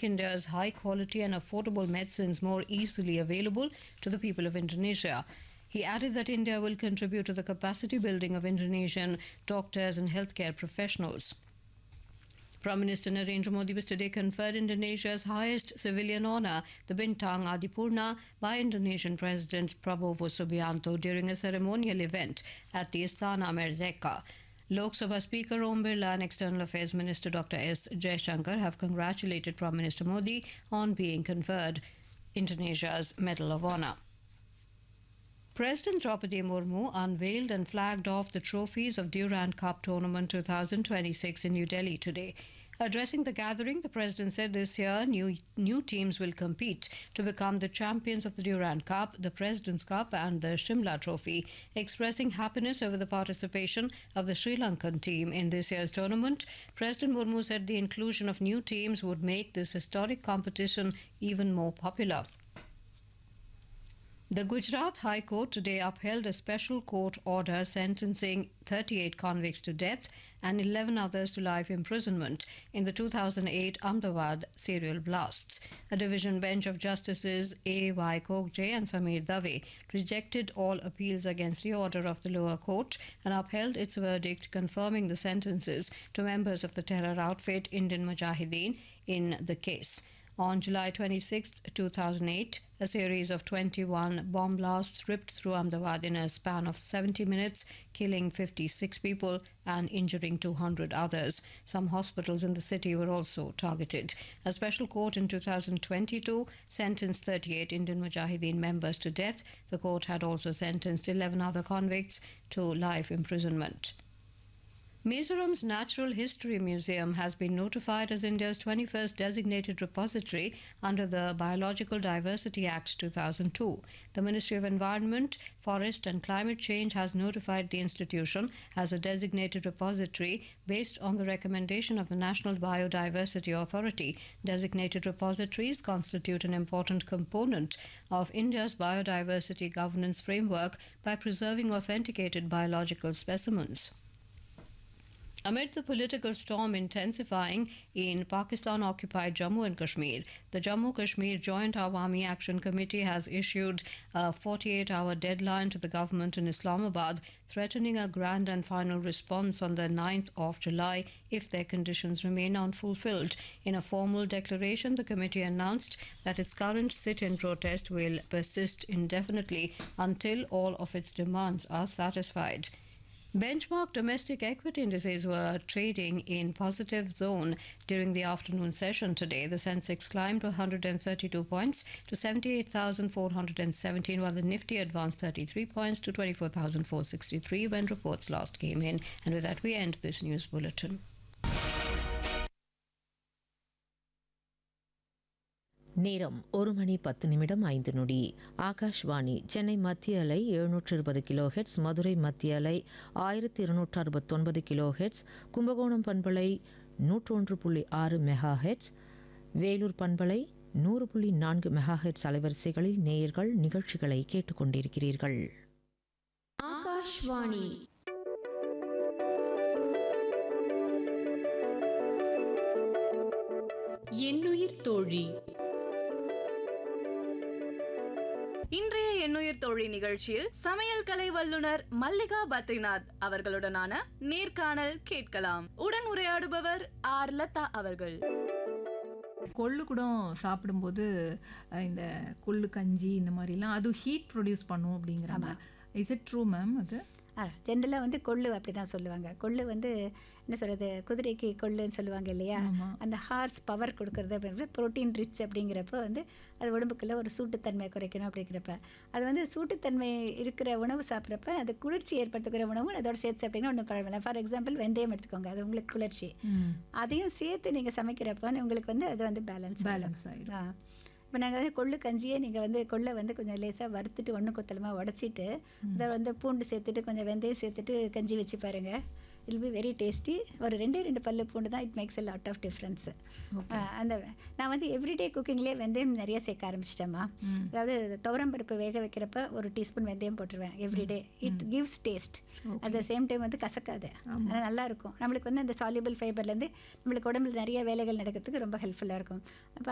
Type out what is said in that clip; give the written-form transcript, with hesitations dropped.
make India's high quality and affordable medicines more easily available to the people of Indonesia. He added that India will contribute to the capacity building of Indonesian doctors and healthcare professionals. Prime Minister Narendra Modi was today conferred Indonesia's highest civilian honour, the Bintang Adipurna, by Indonesian President Prabowo Subianto during a ceremonial event at the Istana Merdeka. Lok Sabha Speaker Om Birla and External Affairs Minister Dr. S. Jaishankar have congratulated Prime Minister Modi on being conferred Indonesia's Medal of Honour. President Draupadi Murmu unveiled and flagged off the trophies of Durand Cup Tournament 2026 in New Delhi today. Addressing the gathering, the president said this year new teams will compete to become the champions of the Durand Cup, the President's Cup and the Shimla Trophy. Expressing happiness over the participation of the Sri Lankan team in this year's tournament, President Murmu said the inclusion of new teams would make this historic competition even more popular. The Gujarat High Court today upheld a special court order sentencing 38 convicts to death and 11 others to life imprisonment in the 2008 Ahmedabad serial blasts. A division bench of Justices A.Y. Kokje and Samir Dave rejected all appeals against the order of the lower court and upheld its verdict confirming the sentences to members of the terror outfit Indian Mujahideen in the case. On July 26, 2008, a series of 21 bomb blasts ripped through Ahmedabad in a span of 70 minutes, killing 56 people and injuring 200 others. Some hospitals in the city were also targeted. A special court in 2022 sentenced 38 Indian Mujahideen members to death. The court had also sentenced 11 other convicts to life imprisonment. Mizoram's Natural History Museum has been notified as India's 21st designated repository under the Biological Diversity Act 2002. The Ministry of Environment, Forest and Climate Change has notified the institution as a designated repository based on the recommendation of the National Biodiversity Authority. Designated repositories constitute an important component of India's biodiversity governance framework by preserving authenticated biological specimens. Amid the political storm intensifying in Pakistan-occupied Jammu and Kashmir, the Jammu-Kashmir Joint Awami Action Committee has issued a 48-hour deadline to the government in Islamabad, threatening a grand and final response on the 9th of July if their conditions remain unfulfilled. In a formal declaration, the committee announced that its current sit-in protest will persist indefinitely until all of its demands are satisfied. Benchmark domestic equity indices were trading in positive zone during the afternoon session today. The Sensex climbed 132 points to 78,417, while the Nifty advanced 33 points to 24,463 when reports last came in. And with that, we end this news bulletin. நேரம் 1:10 ஆகாஷ்வாணி சென்னை மத்திய அலை 720 kilohertz, Madurai மத்திய அலை 1269 kilohertz, Kumbakonam பண்பலை 101.6 megahertz, Vellore பண்பலை 100.4 megahertz அலைவரிசைகளில் நேயர்கள் நிகழ்ச்சிகளை கேட்டுக்கொண்டிருக்கிறீர்கள். ஆகாஷ்வாணி என்னுயிர் தோழி. இன்றைய எண்ணுயிர் தோழி நிகழ்ச்சியில் சமையல் கலை வல்லுனர் மல்லிகா பத்ரிநாத் அவர்களுடனான நேர்காணல் கேட்கலாம். உடன் உரையாடுபவர் ஆர் லதா அவர்கள். கொள்ளு கூட சாப்பிடும்போது இந்த கொள்ளு கஞ்சி இந்த மாதிரிலாம் அது ஹீட் ப்ரொடியூஸ் பண்ணும் அப்படிங்கிறாங்க. Is it true ma'am? அது ஜென்ரலாக வந்து கொள்ளு அப்படி தான் சொல்லுவாங்க. கொள்ளு வந்து என்ன சொல்கிறது, குதிரைக்கு கொள்ளுன்னு சொல்லுவாங்க இல்லையா, அந்த ஹார்ஸ் பவர் கொடுக்குறது அப்படிங்கிறது ப்ரோட்டீன் ரிச் அப்படிங்கிறப்ப வந்து அது உடம்புக்குள்ள ஒரு சூட்டுத்தன்மை குறைக்கணும் அப்படிங்கிறப்ப அது வந்து சூட்டுத்தன்மை இருக்கிற உணவு சாப்பிட்றப்ப அது குளிர்ச்சி ஏற்படுத்துகிற உணவு அதோட சேர்த்து சாப்பிட்டீங்கன்னா ஒன்றும் பரவாயில்ல. ஃபார் எக்ஸாம்பிள் வெந்தயம் எடுத்துக்கோங்க, அது உங்களுக்கு குளிர்ச்சி. அதையும் சேர்த்து நீங்கள் சமைக்கிறப்ப உங்களுக்கு வந்து அது வந்து பேலன்ஸ் ஆகிடும். இப்போ நாங்கள் வந்து கொள்ளு கஞ்சியே நீங்கள் வந்து கொள்ளை வந்து கொஞ்சம் லேசாக வறுத்துட்டு ஒன்று கொத்தலமாக உடச்சிட்டு அதை வந்து பூண்டு சேர்த்துட்டு கொஞ்சம் வெந்தயம் சேர்த்துட்டு கஞ்சி வச்சு பாருங்கள். இல் பி வெரி டேஸ்டி. ஒரு 2 பல்லு பூண்டு தான், it makes a lot of difference. அந்த நான் வந்து எவ்ரிடே குக்கிங்லேயே வெந்தயம் நிறைய சேர்க்க ஆரம்பிச்சிட்டேம்மா. அதாவது துவரம்பருப்பு வேக வைக்கிறப்ப ஒரு டீஸ்பூன் வெந்தயம் போட்டுருவேன் everyday. It gives taste. At the same time வந்து கசக்காது, அதனால் நல்லாயிருக்கும். நம்மளுக்கு வந்து அந்த சால்யூபிள் ஃபைபர்லேருந்து நம்மளுக்கு உடம்புல நிறைய வேலைகள் நடக்கிறதுக்கு ரொம்ப ஹெல்ப்ஃபுல்லாக இருக்கும். அப்போ